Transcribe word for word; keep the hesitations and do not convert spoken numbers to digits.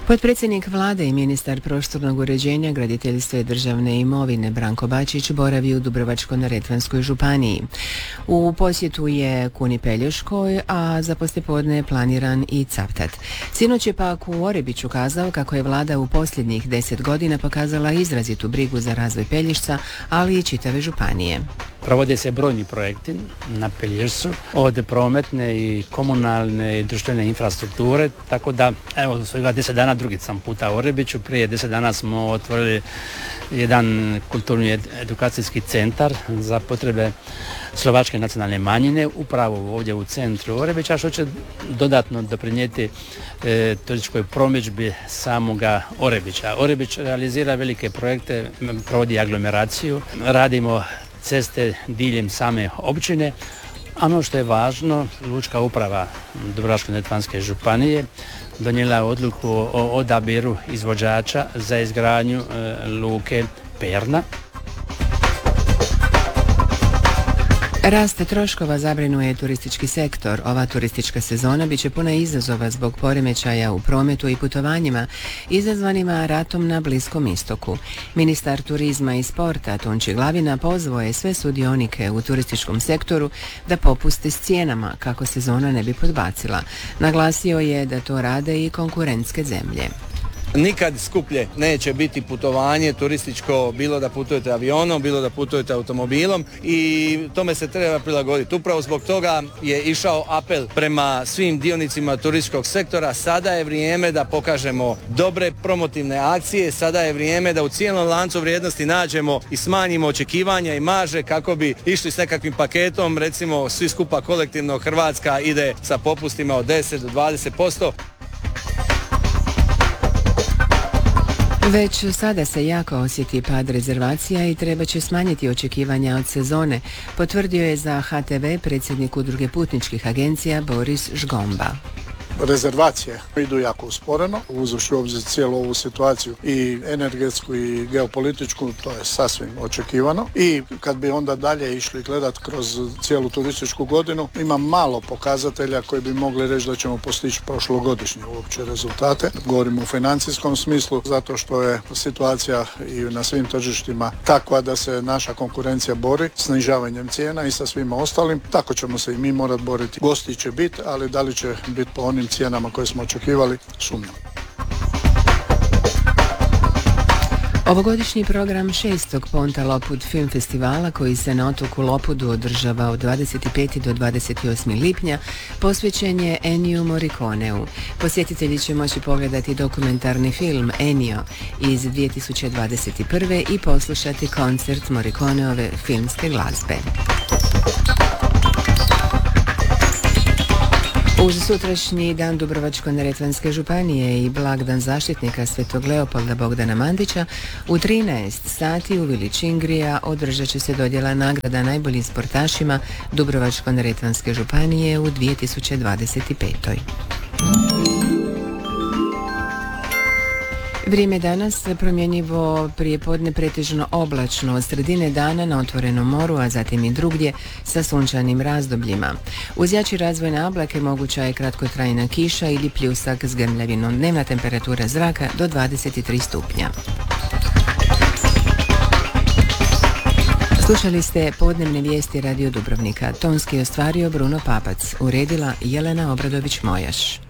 Potpredsjednik vlade i ministar prostornog uređenja, graditeljstva i državne imovine Branko Bačić boravi u Dubrovačko-neretvanskoj županiji. U posjetu je Kuni Pelješkoj, a za poslijepodne je planiran i Cavtat. Sinoć je pak u Orebiću kazao kako je vlada u posljednjih deset godina pokazala izrazitu brigu za razvoj Pelješca, ali i čitave županije. Provode se brojni projekti na Pelješcu, od prometne i komunalne i društvene infrastrukture, tako da evo svega deset dana drugi sam puta u Orebiću. Prije deset dana smo otvorili jedan kulturni edukacijski centar za potrebe slovačke nacionalne manjine upravo ovdje u centru Orebića, što će dodatno doprinijeti e, turističkoj promidžbi samoga Orebića. Orebić realizira velike projekte, provodi aglomeraciju, radimo ceste diljem same općine. Ono što je važno, lučka uprava Dubrovačko-neretvanske županije donijela odluku o odabiru izvođača za izgradnju e, luke Perna. Rast troškova zabrinuje turistički sektor. Ova turistička sezona bit će puna izazova zbog poremećaja u prometu i putovanjima izazvanima ratom na Bliskom istoku. Ministar turizma i sporta Tonči Glavina pozvao je sve sudionike u turističkom sektoru da popuste s cijenama kako sezona ne bi podbacila. Naglasio je da to rade i konkurentske zemlje. Nikad skuplje neće biti putovanje turističko, bilo da putujete avionom, bilo da putujete automobilom, i tome se treba prilagoditi. Upravo zbog toga je išao apel prema svim dionicima turističkog sektora. Sada je vrijeme da pokažemo dobre promotivne akcije, sada je vrijeme da u cijelom lancu vrijednosti nađemo i smanjimo očekivanja i marže kako bi išli s nekakvim paketom, recimo svi skupa kolektivno Hrvatska ide sa popustima od deset do dvadeset posto. Već sada se jako osjeti pad rezervacija i treba će smanjiti očekivanja od sezone, potvrdio je za H T V predsjednik Udruge putničkih agencija Boris Žgomba. Rezervacije idu jako usporeno, uzevši u obzir cijelu ovu situaciju i energetsku i geopolitičku, to je sasvim očekivano. I kad bi onda dalje išli gledati kroz cijelu turističku godinu, ima malo pokazatelja koji bi mogli reći da ćemo postići prošlogodišnje uopće rezultate. Govorimo u financijskom smislu, zato što je situacija i na svim tržištima takva da se naša konkurencija bori snižavanjem cijena i sa svima ostalim. Tako ćemo se i mi morati boriti. Gosti će biti, ali da li će biti po onim cijenama koje smo očekivali, sumnjam. Ovogodišnji program šestog Ponta Lopud film festivala, koji se na otoku Lopudu održava od dvadeset petog do dvadeset osmog lipnja, posvećen je Enniju Morriconeu. Posjetitelji će moći pogledati dokumentarni film Ennio iz dvije tisuće dvadeset prve. i poslušati koncert Morriconeove filmske glazbe. Uz sutrašnji dan Dubrovačko-neretvanske županije i blagdan zaštitnika Svetog Leopolda Bogdana Mandića, u trinaest sati u Vili Čingrija održat će se dodjela nagrada najboljim sportašima Dubrovačko-neretvanske županije u dvije tisuće dvadeset petoj. Vrijeme danas promjenjivo, prijepodne pretežno oblačno, od sredine dana na otvorenom moru, a zatim i drugdje sa sunčanim razdobljima. Uz jači razvoj na oblake moguća je kratkotrajna kiša ili pljusak s grmljavinom. Dnevna temperatura zraka do dvadeset tri stupnja. Slušali ste podnevne vijesti Radio Dubrovnika. Tonski je ostvario Bruno Papac, uredila Jelena Obradović-Mojaš.